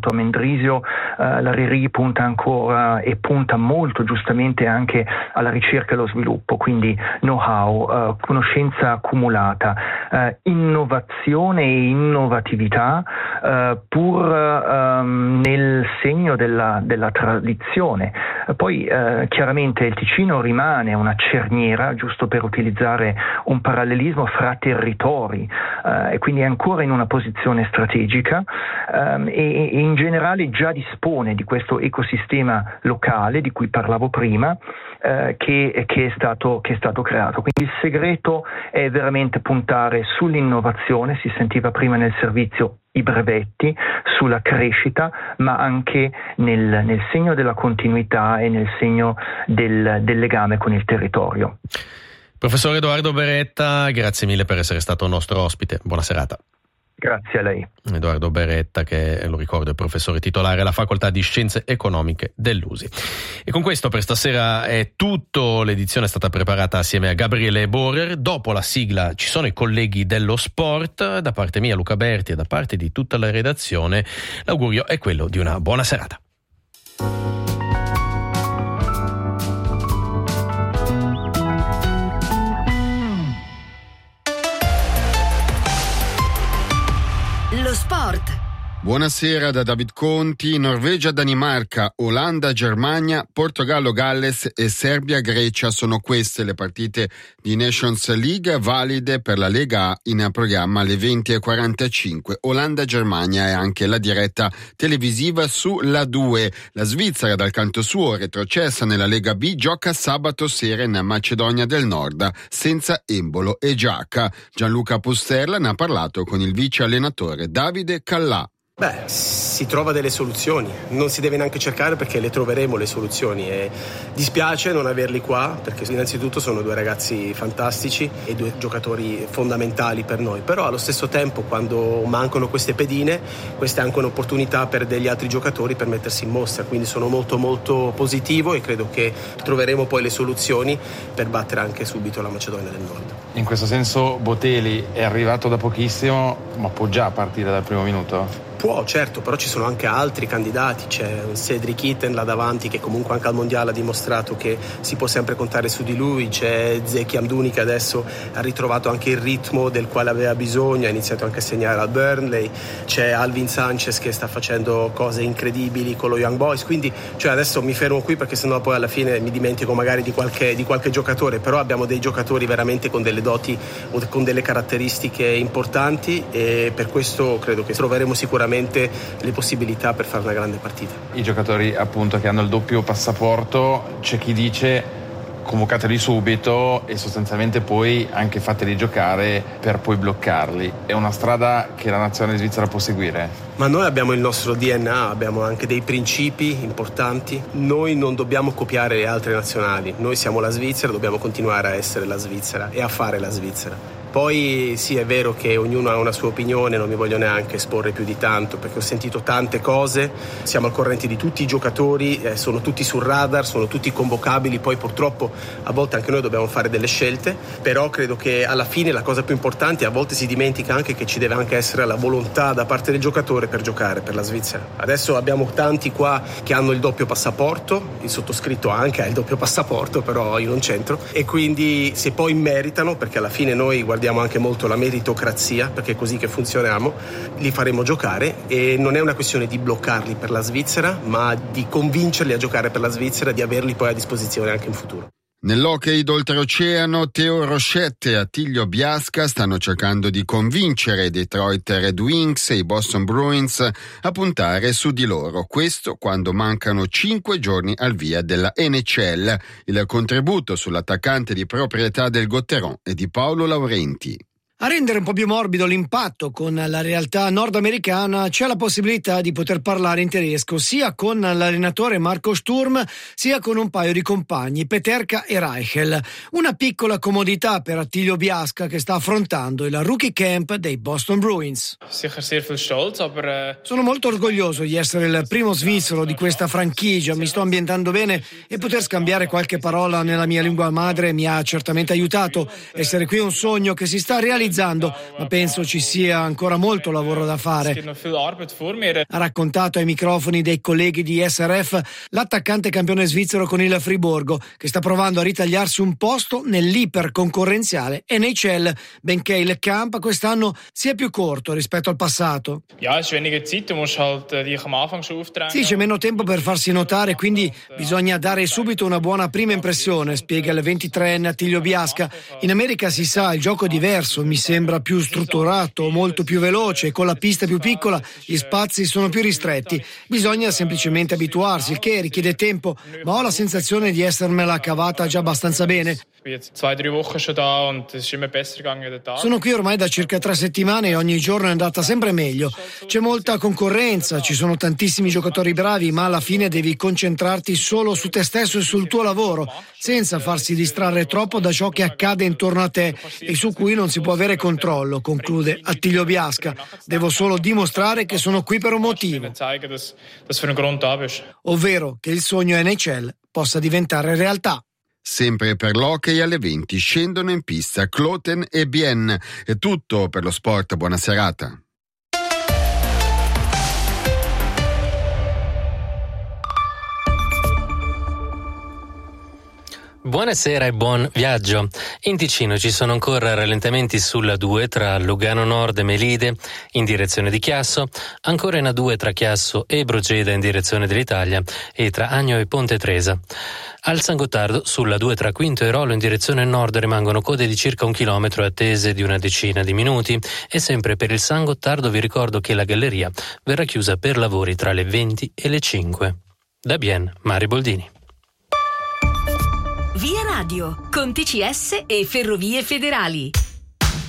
citato Mendrisio, la RIRI punta ancora e punta molto giustamente anche alla ricerca e allo sviluppo, quindi know-how, conoscenza accumulata, innovazione e innovatività, pur nel segno della tradizione. Poi chiaramente il Ticino rimane una cerniera, giusto per utilizzare un parallelismo, fra territori, e quindi è ancora in una posizione strategica, e in generale già dispone di questo ecosistema locale di cui parlavo prima, che è stato creato. Quindi il segreto è veramente puntare sull'innovazione, si sentiva prima nel servizio, i brevetti, sulla crescita, ma anche nel segno della continuità e nel segno del legame con il territorio. Professore Edoardo Beretta, grazie mille per essere stato nostro ospite. Buona serata. Grazie a lei. Edoardo Beretta, che lo ricordo è professore titolare alla Facoltà di Scienze Economiche dell'USI. E con questo per stasera è tutto. L'edizione è stata preparata assieme a Gabriele Borer. Dopo la sigla ci sono i colleghi dello sport. Da parte mia, Luca Berti, e da parte di tutta la redazione, l'augurio è quello di una buona serata. Lo sport. Buonasera da David Conti. Norvegia-Danimarca, Olanda-Germania, Portogallo-Galles e Serbia-Grecia sono queste le partite di Nations League valide per la Lega A in programma alle 20:45. Olanda-Germania è anche la diretta televisiva sulla 2. La Svizzera, dal canto suo, retrocessa nella Lega B, gioca sabato sera in Macedonia del Nord senza Embolo e Giaca. Gianluca Pusterla ne ha parlato con il vice allenatore Davide Callà. Si trova delle soluzioni, non si deve neanche cercare perché le troveremo le soluzioni, e dispiace non averli qua perché innanzitutto sono due ragazzi fantastici e due giocatori fondamentali per noi, però allo stesso tempo quando mancano queste pedine, questa è anche un'opportunità per degli altri giocatori per mettersi in mostra, quindi sono molto molto positivo e credo che troveremo poi le soluzioni per battere anche subito la Macedonia del Nord. In questo senso Botelli è arrivato da pochissimo, ma può già partire dal primo minuto? Può, certo, però ci sono anche altri candidati, c'è un Cedric Itten là davanti che comunque anche al mondiale ha dimostrato che si può sempre contare su di lui, c'è Zeki Hamdouni che adesso ha ritrovato anche il ritmo del quale aveva bisogno, ha iniziato anche a segnare al Burnley, c'è Alvin Sanchez che sta facendo cose incredibili con lo Young Boys, quindi adesso mi fermo qui perché sennò poi alla fine mi dimentico magari di qualche giocatore, però abbiamo dei giocatori veramente con delle doti o con delle caratteristiche importanti e per questo credo che troveremo sicuramente le possibilità per fare una grande partita. I giocatori appunto che hanno il doppio passaporto, c'è chi dice convocateli subito e sostanzialmente poi anche fateli giocare per poi bloccarli. È una strada che la nazionale svizzera può seguire? Ma noi abbiamo il nostro DNA, abbiamo anche dei principi importanti. Noi non dobbiamo copiare le altre nazionali, noi siamo la Svizzera, dobbiamo continuare a essere la Svizzera e a fare la Svizzera. Poi sì, è vero che ognuno ha una sua opinione, non mi voglio neanche esporre più di tanto perché ho sentito tante cose, siamo al corrente di tutti i giocatori, sono tutti sul radar, sono tutti convocabili, poi purtroppo a volte anche noi dobbiamo fare delle scelte, però credo che alla fine la cosa più importante, a volte si dimentica anche che ci deve anche essere la volontà da parte del giocatore per giocare per la Svizzera. Adesso abbiamo tanti qua che hanno il doppio passaporto, il sottoscritto anche ha il doppio passaporto, però io non c'entro, e quindi se poi meritano, perché alla fine noi guardiamo anche molto la meritocrazia, perché è così che funzioniamo, li faremo giocare e non è una questione di bloccarli per la Svizzera, ma di convincerli a giocare per la Svizzera, di averli poi a disposizione anche in futuro. Nell'hockey d'oltreoceano, Theo Rochette e Attilio Biasca stanno cercando di convincere i Detroit Red Wings e i Boston Bruins a puntare su di loro. Questo quando mancano 5 giorni al via della NHL. Il contributo sull'attaccante di proprietà del Gotteron è di Paolo Laurenti. A rendere un po' più morbido l'impatto con la realtà nordamericana c'è la possibilità di poter parlare in tedesco sia con l'allenatore Marco Sturm sia con un paio di compagni, Peterka e Reichel. Una piccola comodità per Attilio Biasca che sta affrontando il rookie camp dei Boston Bruins. Sono molto orgoglioso di essere il primo svizzero di questa franchigia, mi sto ambientando bene e poter scambiare qualche parola nella mia lingua madre mi ha certamente aiutato. Essere qui è un sogno che si sta realizzando realizzando, ma penso ci sia ancora molto lavoro da fare. Ha raccontato ai microfoni dei colleghi di SRF l'attaccante campione svizzero con il Friburgo, che sta provando a ritagliarsi un posto nell'iperconcorrenziale NHL, benché il camp quest'anno sia più corto rispetto al passato. Sì, c'è meno tempo per farsi notare, quindi bisogna dare subito una buona prima impressione, spiega il 23enne Attilio Biasca. In America si sa, il gioco è diverso, mi sembra più strutturato, molto più veloce, con la pista più piccola gli spazi sono più ristretti. Bisogna semplicemente abituarsi, il che richiede tempo, ma ho la sensazione di essermela cavata già abbastanza bene. Sono qui ormai da circa 3 settimane e ogni giorno è andata sempre meglio. C'è molta concorrenza, ci sono tantissimi giocatori bravi, ma alla fine devi concentrarti solo su te stesso e sul tuo lavoro, senza farsi distrarre troppo da ciò che accade intorno a te e su cui non si può avere controllo, conclude Attilio Biasca. Devo solo dimostrare che sono qui per un motivo, ovvero che il sogno NHL possa diventare realtà. Sempre per l'hockey alle 20 scendono in pista Kloten e Bien. È tutto per lo sport, buona serata. Buonasera e buon viaggio. In Ticino ci sono ancora rallentamenti sulla 2 tra Lugano Nord e Melide in direzione di Chiasso, ancora in A2 tra Chiasso e Brogeda in direzione dell'Italia e tra Agno e Ponte Tresa. Al San Gottardo, sulla 2 tra Quinto e Rolo in direzione nord rimangono code di circa 1 chilometro e attese di una decina di minuti e sempre per il San Gottardo vi ricordo che la galleria verrà chiusa per lavori tra le 20 e le 5. Da Bien, Mari Boldini. Via Radio, con TCS e Ferrovie Federali.